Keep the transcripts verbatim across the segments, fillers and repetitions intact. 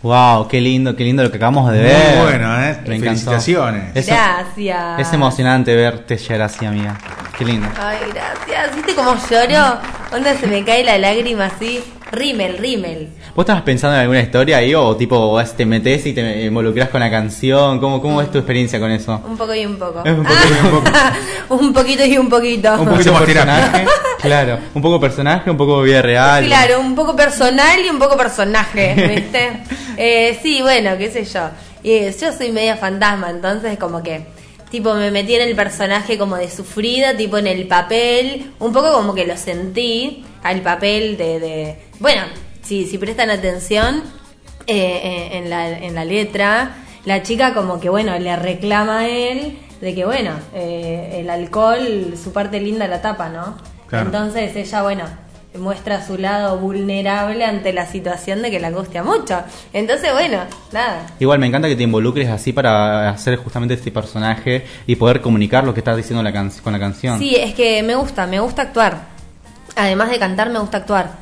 Wow, qué lindo, qué lindo lo que acabamos de ver. Muy bueno, ¿eh? Me Felicitaciones. encantó. Es, Gracias. es emocionante verte llegar así, amiga. Qué lindo. Ay, gracias. ¿Viste cómo lloro? Onda, se me cae la lágrima así. Rímel, rímel. ¿Vos estabas pensando en alguna historia ahí o tipo vos te metés y te involucrás con la canción? ¿Cómo, cómo es tu experiencia con eso? Un poco y un poco. Es un poco y un poco. Un poquito y un poquito. Un poquito personaje. Claro, un poco personaje, un poco vida real. Claro, un poco personal y un poco personaje, ¿viste? eh, sí, bueno, qué sé yo. Eh, yo soy media fantasma, entonces como que tipo me metí en el personaje como de sufrida, tipo en el papel, un poco como que lo sentí al papel de... de bueno, si, si prestan atención eh, eh, en, la, en la letra, la chica como que bueno, le reclama a él de que bueno, eh, el alcohol, su parte linda la tapa, ¿no? Claro. Entonces ella, bueno, muestra su lado vulnerable ante la situación de que la angustia mucho. Entonces, bueno, nada. Igual me encanta que te involucres así para hacer justamente este personaje y poder comunicar lo que estás diciendo la can- con la canción. Sí, es que me gusta, me gusta actuar. Además de cantar, me gusta actuar.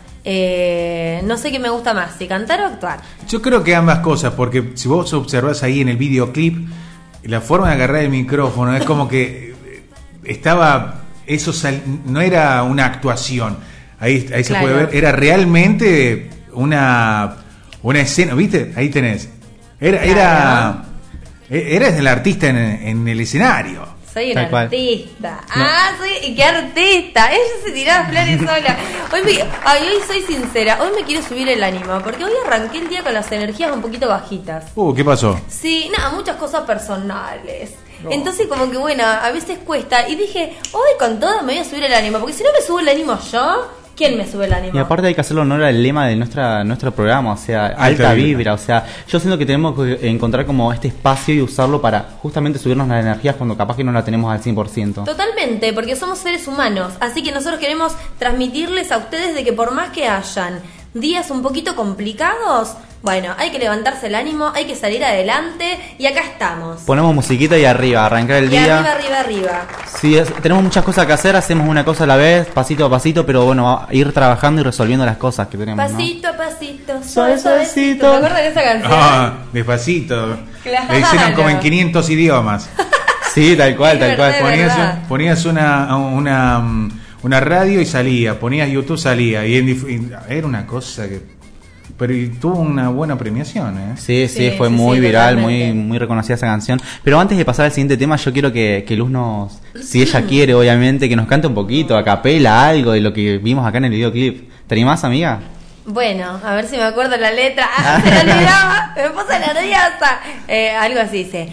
Eh, no sé qué me gusta más, si cantar o actuar. Yo creo que ambas cosas, porque si vos observás ahí en el videoclip, la forma de agarrar el micrófono es como que estaba... Eso sal, no era una actuación. Ahí, ahí se claro. puede ver, era realmente una una escena, ¿viste? Ahí tenés. Era claro. era eres el artista en, en el escenario. Soy un Tal cual. artista. No. Ah, soy qué artista. Ella se tiraba flores sola. Hoy me, ay, hoy soy sincera. Hoy me quiero subir el ánimo porque hoy arranqué el día con las energías un poquito bajitas. Uh, ¿qué pasó? Sí, nada, muchas cosas personales. No. Entonces como que bueno, a veces cuesta. Y dije, hoy con todo me voy a subir el ánimo. Porque si no me subo el ánimo yo, ¿quién me sube el ánimo? Y aparte hay que hacerle honor al lema de nuestra, nuestro programa, o sea, alta, alta vibra. vibra. O sea, yo siento que tenemos que encontrar como este espacio y usarlo para justamente subirnos las energías cuando capaz que no la tenemos al cien por ciento. Totalmente, porque somos seres humanos. Así que nosotros queremos transmitirles a ustedes de que por más que hayan días un poquito complicados, bueno, hay que levantarse el ánimo, hay que salir adelante y acá estamos. Ponemos musiquita y arriba, arrancar el y día. Y arriba, arriba, arriba. Sí, es, tenemos muchas cosas que hacer, hacemos una cosa a la vez, pasito a pasito, pero bueno, ir trabajando y resolviendo las cosas que tenemos, pasito ¿no? a pasito, suave, suavecito. ¿Te acuerdas de esa canción? Ah, despacito. Claro. Le hicieron como en quinientos idiomas. Sí, tal cual, Es tal verdad, cual. es Ponías, ponías una, una, una radio y salía, ponías YouTube, salía. Y, en, y era una cosa que... Pero y tuvo una buena premiación, ¿eh? Sí, sí, Sí, fue sí, muy sí, viral, totalmente. muy muy reconocida esa canción. Pero antes de pasar al siguiente tema, yo quiero que, que Luz nos, si ella quiere, obviamente, que nos cante un poquito, a capela, algo de lo que vimos acá en el videoclip. ¿Te animás, amiga? Bueno, a ver si me acuerdo la letra. ¡Ah, se la olvidaba! Me puse nerviosa. Eh, algo así dice.